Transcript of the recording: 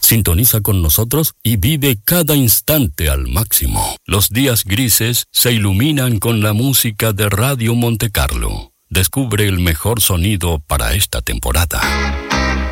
Sintoniza con nosotros y vive cada instante al máximo. Los días grises se iluminan con la música de Radio Monte Carlo. Descubre el mejor sonido para esta temporada.